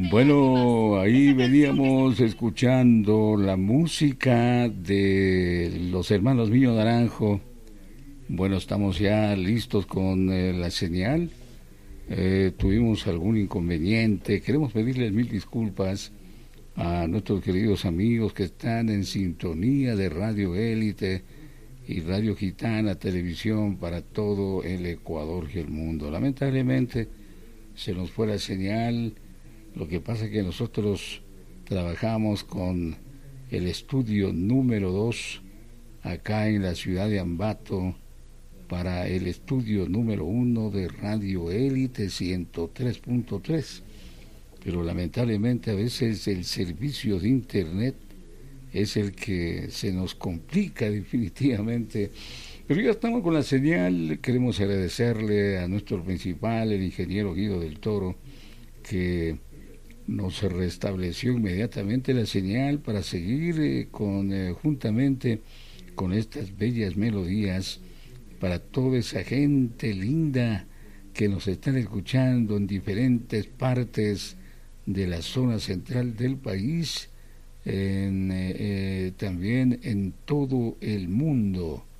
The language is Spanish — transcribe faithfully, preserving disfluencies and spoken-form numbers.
Bueno, ahí veníamos escuchando la música de los hermanos Miño Naranjo. Bueno, estamos ya listos con eh, la señal. Eh, tuvimos algún inconveniente. Queremos pedirles mil disculpas a nuestros queridos amigos que están en sintonía de Radio Élite y Radio Gitana Televisión para todo el Ecuador y el mundo. Lamentablemente se nos fue la señal. Lo que pasa es que nosotros trabajamos con el estudio número dos acá en la ciudad de Ambato para el estudio número uno de Radio Élite ciento tres punto tres. Pero lamentablemente a veces el servicio de internet es el que se nos complica definitivamente. Pero ya estamos con la señal. Queremos agradecerle a nuestro principal, el ingeniero Guido del Toro, que nos restableció inmediatamente la señal para seguir eh, con eh, juntamente con estas bellas melodías para toda esa gente linda que nos están escuchando en diferentes partes de la zona central del país, en, eh, eh, también en todo el mundo.